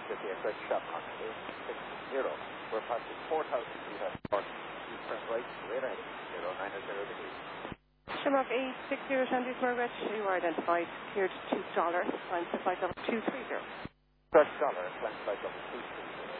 the express shop on 860. We're passing 4,000 feet at park. You turn right, straight ahead, 090 degrees. Shamrock 860 Shandy's Margaret, you are identified, cleared $2, climb to flight level 230. $2, climb to flight level 230.